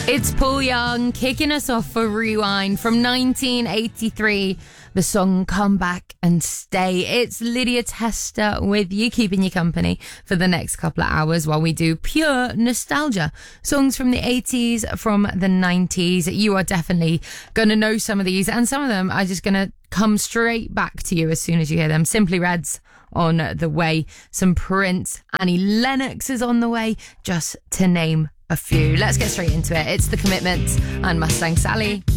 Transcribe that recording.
It's Paul Young kicking us off for Rewind from 1983. The song Come Back and Stay. It's Lydia Tester with you, keeping you company for the next couple of hours while we do pure nostalgia. Songs from the 80s, from the 90s. You are definitely going to know some of these, and some of them are just going to come straight back to you as soon as you hear them. Simply Red's on the way. Some Prince. Annie Lennox is on the way, just to name a few. Let's get straight into it. It's The Commitment and Mustang Sally.